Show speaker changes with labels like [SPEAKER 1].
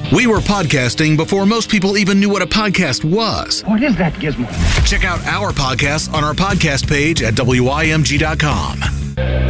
[SPEAKER 1] We were podcasting before most people even knew what a podcast was.
[SPEAKER 2] What is that gizmo?
[SPEAKER 1] Check out our podcast on our podcast page at WIMG.com.